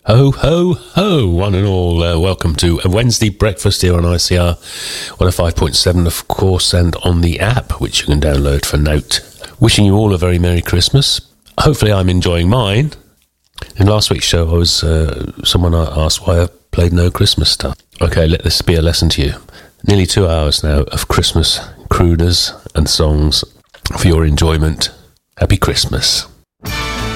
Ho, ho, ho, one and all. Welcome to a Wednesday breakfast here on ICR 105.7, of course, and on the app, which you can download for Note. Wishing you all a very Merry Christmas. Hopefully I'm enjoying mine. In last week's show, someone asked why I played no Christmas stuff. Okay, let this be a lesson to you. Nearly 2 hours now of Christmas crooners and songs for your enjoyment. Happy Christmas.